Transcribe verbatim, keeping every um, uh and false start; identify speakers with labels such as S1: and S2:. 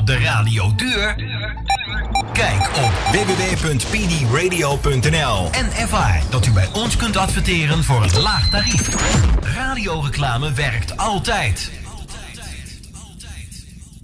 S1: op de radio duur? Kijk op w w w punt p d radio punt n l en ervaar dat u bij ons kunt adverteren voor een laag tarief. Radioreclame werkt altijd.